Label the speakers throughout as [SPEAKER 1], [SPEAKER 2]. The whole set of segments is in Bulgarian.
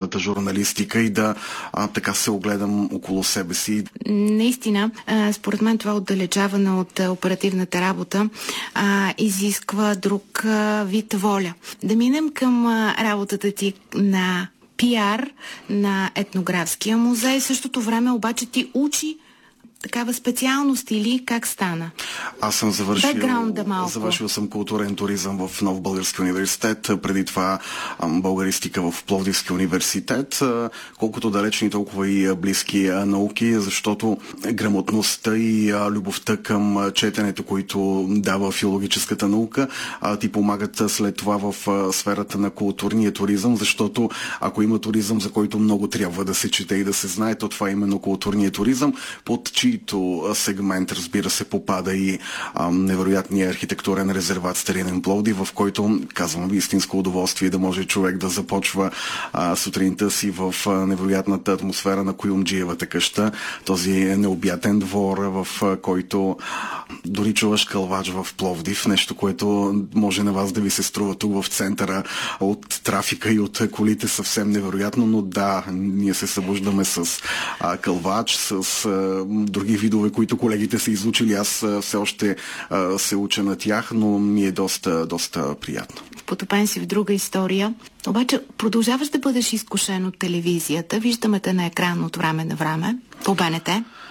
[SPEAKER 1] оперативната журналистика и да така се огледам около себе си.
[SPEAKER 2] Наистина, според мен това отдалечаване от оперативната работа изисква друг вид воля. Да минем към работата ти на пиар на етнографския музей. В същото време обаче ти учи такава специалност или как стана?
[SPEAKER 1] Аз съм завършил съм културен туризъм в Нов български университет, преди това българистика в Пловдивски университет, колкото далечни, толкова и близки науки, защото грамотността и любовта към четенето, които дава филологическата наука, ти помагат след това в сферата на културния туризъм, защото ако има туризъм, за който много трябва да се чете и да се знае, то това е именно културния туризъм, под чийто сегмент, разбира се, попада и невероятния архитектурен резерват Старинен Пловдив, в който, казвам ви, истинско удоволствие да може човек да започва сутринта си в невероятната атмосфера на Куюмджиевата къща, този необятен двор, в който дори чуваш кълвач в Пловдив, нещо, което може на вас да ви се струва тук в центъра от трафика и от колите съвсем невероятно, но да, ние се събуждаме с кълвач, с други видове, които колегите са изучили. Аз все още се уча на тях, но ми е доста приятно.
[SPEAKER 2] Потопен си в друга история. Обаче продължаваш да бъдеш изкушен от телевизията. Виждаме те на екран от време на време. По БНТ.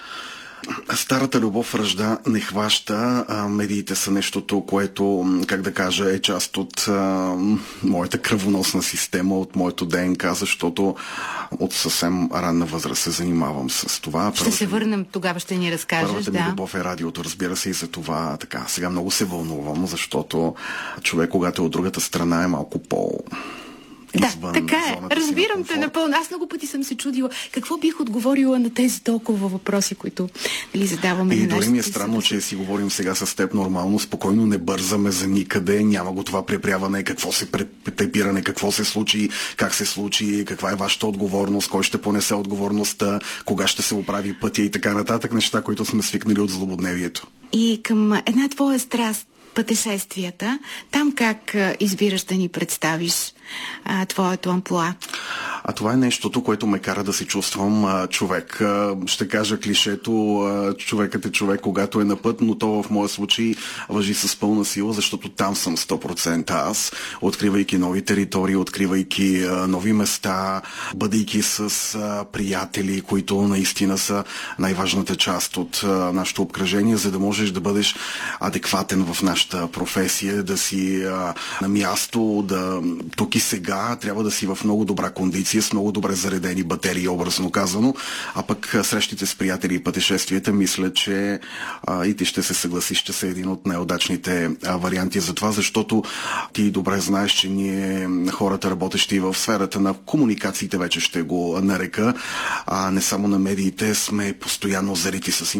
[SPEAKER 1] Старата любов ражда не хваща. Медиите са нещото, което, как да кажа, е част от моята кръвоносна система, от моето ДНК, защото от съвсем ранна възраст се занимавам с това.
[SPEAKER 2] Ще се върнем, тогава ще ни разкажеш.
[SPEAKER 1] Първата ми любов е радиото, разбира се, и за това така. Сега много се вълнувам, защото човек, когато е от другата страна, е малко
[SPEAKER 2] Да, така е. Разбирам те напълно. Аз много пъти съм се чудила какво бих отговорила на тези толкова въпроси, които задаваме на нашите.
[SPEAKER 1] И дори ми е странно, че си говорим сега с теб нормално, спокойно, не бързаме за никъде, няма го това препряване, какво се препиране, какво се случи, как се случи, каква е вашата отговорност, кой ще понесе отговорността, кога ще се оправи пътя и така нататък, неща, които сме свикнали от злободневието.
[SPEAKER 2] И към една твоя страст, пътешествията, там как избираш да ни представиш твоето амплоа?
[SPEAKER 1] Това е нещото, което ме кара да се чувствам човек. Ще кажа клишето, човекът е човек, когато е на път, но то в моя случай важи с пълна сила, защото там съм 100% аз, откривайки нови територии, откривайки нови места, бъдейки с приятели, които наистина са най-важната част от нашето обкръжение, за да можеш да бъдеш адекватен в нашата професия, да си на място, тук и сега трябва да си в много добра кондиция, с много добре заредени батерии, образно казано, а пък срещите с приятели и пътешествията, мисля, че и ти ще се съгласиш, че са един от най-удачните варианти за това, защото ти добре знаеш, че ние, хората, работещи в сферата на комуникациите, вече ще го нарека, не само на медиите, сме постоянно зарити с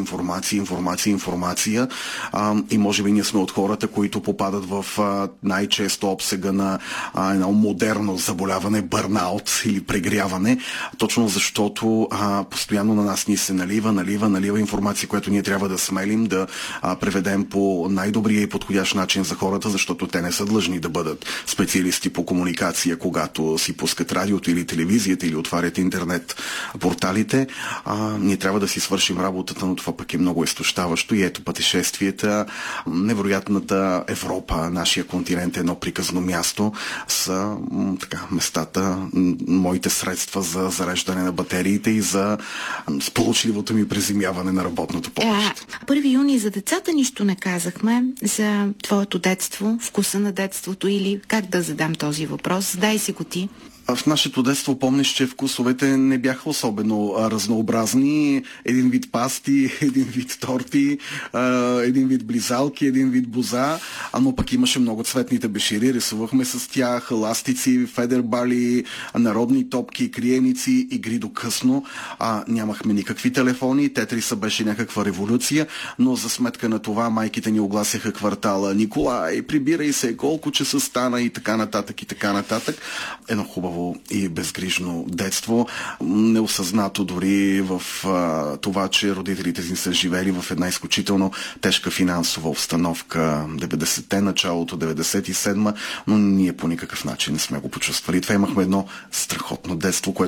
[SPEAKER 1] информация и може би ние сме от хората, които попадат в най-често обсега на едно модерно заболяване, бърнаут или прегряване, точно защото постоянно на нас ни се налива информация, която ние трябва да смелим да преведем по най-добрия и подходящ начин за хората, защото те не са длъжни да бъдат специалисти по комуникация, когато си пускат радиото или телевизията или отварят интернет порталите. Ние трябва да си свършим работата, но това пък е много изтощаващо и ето пътешествията, невероятната Европа, нашия континент е едно приказно място, са местата, моите средства за зареждане на батериите и за сполучливото ми приземяване на работното поприще.
[SPEAKER 2] 1 юни за децата нищо не казахме, за твоето детство, вкуса на детството или как да задам този въпрос. Дай си го ти.
[SPEAKER 1] В нашето детство помниш, че вкусовете не бяха особено разнообразни. Един вид пасти, един вид торти, един вид близалки, един вид боза, но пък имаше много цветните бешири, рисувахме с тях, ластици, федербали, народни топки, криеници, игри до късно. Нямахме никакви телефони, Тетриса беше някаква революция, но за сметка на това майките ни огласяха квартала: Николай, прибирай се, колко часа стана и така нататък и така нататък. Едно хубаво и безгрижно детство, неосъзнато дори в това, че родителите си са живели в една изключително тежка финансова обстановка 90-те, началото 97-ма, но ние по никакъв начин не сме го почувствали. Това имахме едно страхотно детство, което